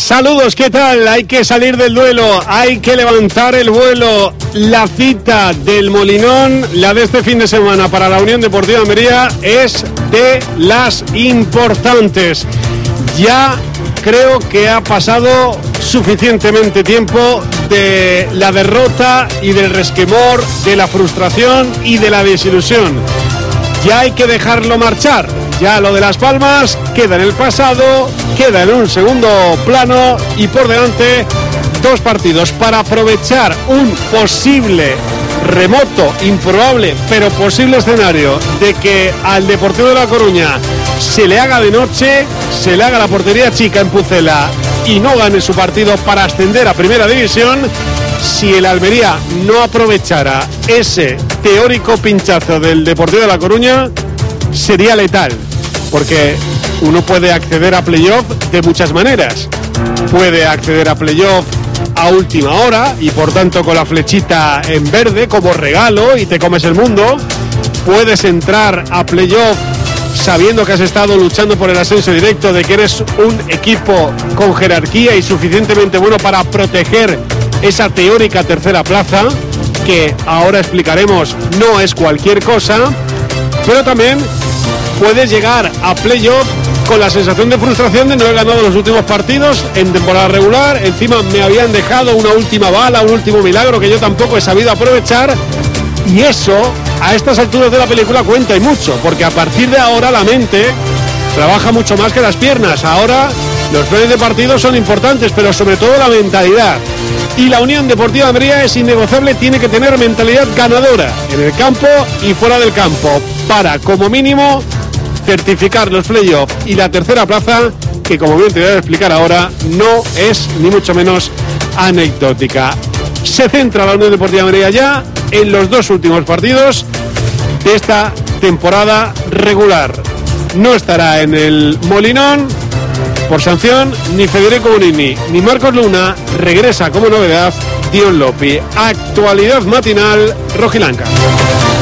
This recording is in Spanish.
Saludos, ¿qué tal? Hay que salir del duelo, hay que levantar el vuelo. La cita del Molinón, la de este fin de semana para la Unión Deportiva Almería, es de las importantes. Ya creo que ha pasado suficientemente tiempo de la derrota y del resquemor, de la frustración y de la desilusión. Ya hay que dejarlo marchar. Ya lo de Las Palmas queda en el pasado, queda en un segundo plano y por delante 2 partidos para aprovechar un posible, remoto, improbable, pero posible escenario de que al Deportivo de La Coruña se le haga de noche, se le haga la portería chica en Pucela y no gane su partido para ascender a Primera División. Si el Almería no aprovechara ese teórico pinchazo del Deportivo de La Coruña, sería letal, porque uno puede acceder a playoff de muchas maneras. Puede acceder a playoff a última hora y por tanto con la flechita en verde como regalo y te comes el mundo. Puedes entrar a playoff sabiendo que has estado luchando por el ascenso directo, de que eres un equipo con jerarquía y suficientemente bueno para proteger esa teórica tercera plaza, que ahora explicaremos no es cualquier cosa. Pero también puedes llegar a playoff con la sensación de frustración de no haber ganado los últimos partidos en temporada regular. Encima me habían dejado una última bala, un último milagro que yo tampoco he sabido aprovechar. Y eso, a estas alturas de la película, cuenta y mucho, porque a partir de ahora la mente trabaja mucho más que las piernas. Ahora los planes de partido son importantes, pero sobre todo la mentalidad. Y la Unión Deportiva Almería es innegociable, tiene que tener mentalidad ganadora en el campo y fuera del campo para, como mínimo, certificar los playoffs y la tercera plaza, que como bien te voy a explicar ahora, no es ni mucho menos anecdótica. Se centra la Unión Deportiva Almería ya en los 2 últimos partidos de esta temporada regular. No estará en el Molinón por sanción ni Federico Bonini ni Marcos Luna. Regresa como novedad Dion Lopi. Actualidad matinal rojiblanca.